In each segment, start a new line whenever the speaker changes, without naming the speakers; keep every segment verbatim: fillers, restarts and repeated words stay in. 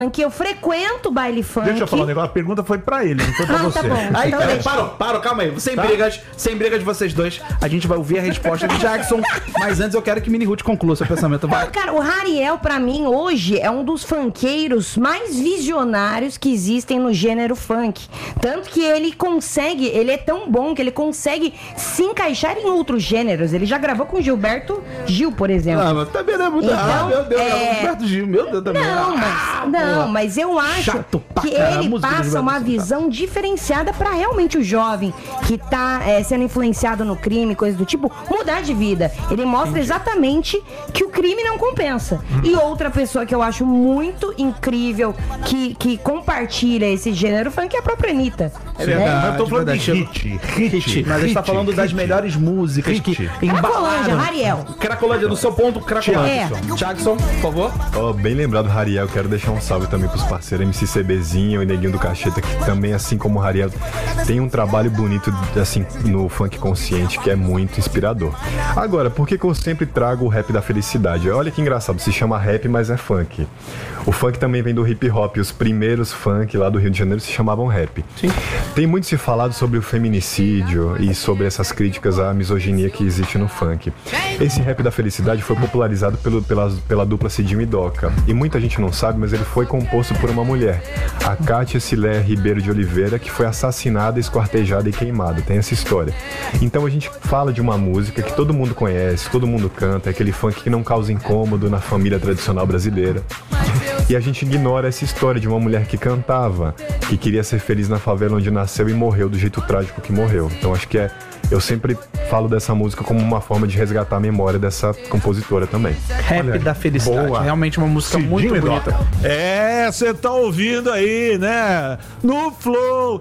que eu frequento baile funk.
Deixa eu falar um negócio, a pergunta foi pra ele, não foi pra
ah,
você.
Tá bom.
Aí,
então
pera,
deixa.
parou, parou, calma aí. Sem
tá?
brigas, sem brigas de vocês dois. A gente vai ouvir a resposta de Jackson. Mas antes eu quero que Mini Ruth conclua seu pensamento. Vai.
Não, cara, o Hariel, pra mim, hoje, é um dos funkeiros mais visionários que existem no gênero funk. Tanto que ele consegue, ele é tão bom que ele consegue se encaixar em outros gêneros. Ele já gravou com Gilberto Gil, por exemplo.
Ah, mas também não é muito.
Então,
ah, meu Deus,
é...
Gilberto Gil, meu Deus também.
Não, mas,
ah,
não, mas eu acho
Chato pra
que
caramba, a
ele
música do
passa
Gilberto
uma
Gil,
visão diferenciada pra realmente o jovem que tá é, sendo influenciado no crime, coisa do tipo, mudar de vida. Ele mostra exatamente que o crime não compensa.
Hum.
E outra pessoa que eu acho muito incrível que, que compartilha esse gênero funk é a própria Anitta.
É verdade,
Eu tô falando de
verdade.
hit, hit,
Hit, mas a gente tá
hit,
falando das
hit.
melhores músicas
Hit.
que
Cracolândia,
embalaram.
Hariel.
Cracolândia, no seu ponto, Cracolândia.
É.
Jackson, por favor.
Ó, bem lembrado, Hariel, quero deixar um salve também pros parceiros M C CBzinho e Neguinho do Cacheta, que também, assim como o Hariel, tem um trabalho bonito, assim, no funk consciente, que é muito inspirador. Agora, por que que eu sempre trago o rap da felicidade? Olha que engraçado, se chama rap, mas é funk. O funk também vem do hip hop, os primeiros funk lá do Rio de Janeiro se chamavam rap.
Sim.
Tem muito se falado sobre o feminicídio e sobre essas críticas à misoginia que existe no funk. Esse rap da felicidade foi popularizado pelo, pela, pela dupla Cidinho e Doca. E muita gente não sabe, mas ele foi composto por uma mulher, a Kátia Cilé Ribeiro de Oliveira, que foi assassinada, esquartejada e queimada. Tem essa história. Então a gente fala de uma música que todo mundo conhece, todo mundo canta, é aquele funk que não causa incômodo na família tradicional brasileira. E a gente ignora essa história de uma mulher que cantava, que queria ser feliz na favela onde nasceu e morreu do jeito trágico que morreu. Então acho que é... Eu sempre falo dessa música como uma forma de resgatar a memória dessa compositora também.
Rap
Olha,
da felicidade.
boa.
Realmente uma música
Cidinho
muito
e
bonita.
Doca. É, você tá ouvindo aí, né? No Flow.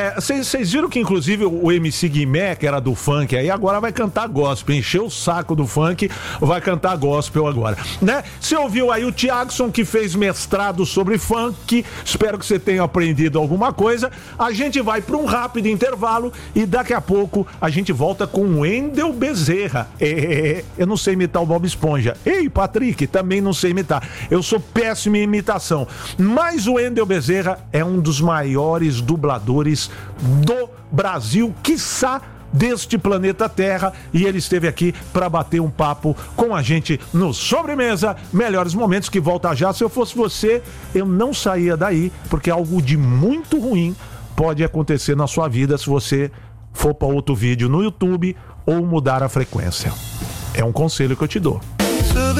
Vocês viram que, inclusive, o M C Guimé, que era do funk, aí agora vai cantar gospel. Encheu o saco do funk, vai cantar gospel agora, né? Você ouviu aí o Thiagson, que fez mestrado sobre funk. Espero que você tenha aprendido alguma coisa. A gente vai para um rápido intervalo e daqui a pouco a gente volta com o Wendel Bezerra. É, eu não sei imitar o Bob Esponja. Ei, Patrick, também não sei imitar. Eu sou péssimo em imitação. Mas o Wendel Bezerra é um dos maiores dubladores do Brasil, quiçá deste planeta Terra, e ele esteve aqui para bater um papo com a gente no Sobremesa. Melhores momentos, que volta já. Se eu fosse você, eu não saía daí, porque algo de muito ruim pode acontecer na sua vida se você for para outro vídeo no YouTube ou mudar a frequência. É um conselho que eu te dou.